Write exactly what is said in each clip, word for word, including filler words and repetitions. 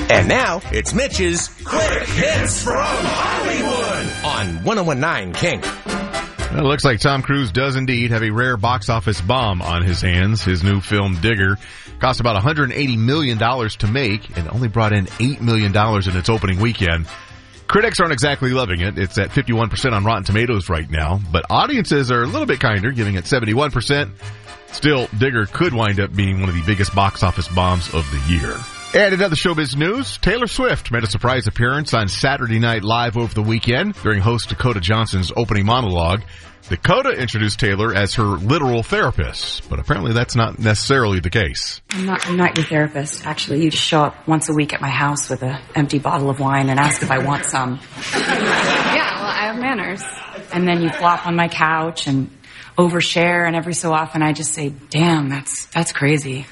And now, it's Mitch's Quick Hits from Hollywood on one oh one point nine Kink. Well, it looks like Tom Cruise does indeed have a rare box office bomb on his hands. His new film, Digger, cost about one hundred eighty million dollars to make and only brought in eight million dollars in its opening weekend. Critics aren't exactly loving it. It's at fifty-one percent on Rotten Tomatoes right now, but audiences are a little bit kinder, giving it seventy-one percent. Still, Digger could wind up being one of the biggest box office bombs of the year. And in other showbiz news, Taylor Swift made a surprise appearance on Saturday Night Live over the weekend during host Dakota Johnson's opening monologue. Dakota introduced Taylor as her literal therapist, but apparently that's not necessarily the case. I'm not, I'm not your therapist, actually. You just show up once a week at my house with an empty bottle of wine and ask if I want some. Yeah, well, I have manners. And then you flop on my couch and overshare, and every so often I just say, damn, that's that's crazy.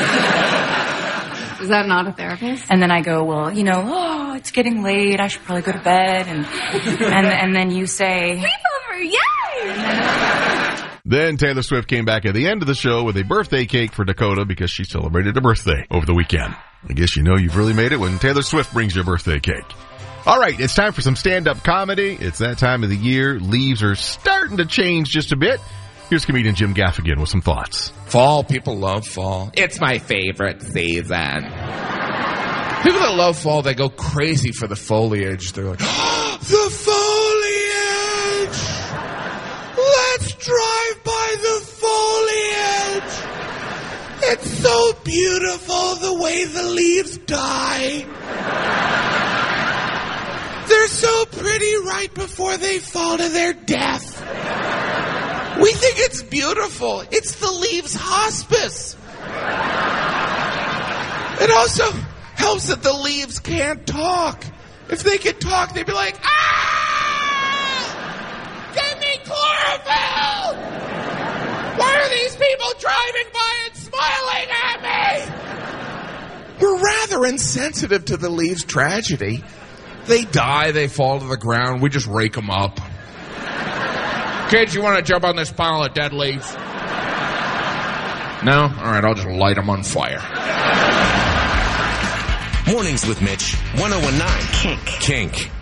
Is that not a therapist? And then I go, well, you know, oh, it's getting late. I should probably go to bed. And and, and then you say, sleepover, yay! Then Taylor Swift came back at the end of the show with a birthday cake for Dakota because she celebrated a birthday over the weekend. I guess you know you've really made it when Taylor Swift brings you a birthday cake. All right, it's time for some stand-up comedy. It's that time of the year. Leaves are starting to change just a bit. Here's comedian Jim Gaffigan with some thoughts. Fall, people love fall. It's my favorite season. People that love fall, they go crazy for the foliage. They're like, oh, the foliage! Let's drive by the foliage! It's so beautiful the way the leaves die. They're so pretty right before they fall to their death. We think it's beautiful. It's the leaves hospice. It also helps that the leaves can't talk. If they could talk, they'd be like, ah! Give me chlorophyll! Why are these people driving by and smiling at me? We're rather insensitive to the leaves' tragedy. They die, they fall to the ground, we just rake them up. Kids, you want to jump on this pile of dead leaves? No? All right, I'll just light them on fire. Mornings with Mitch, one oh one point nine kink. Kink.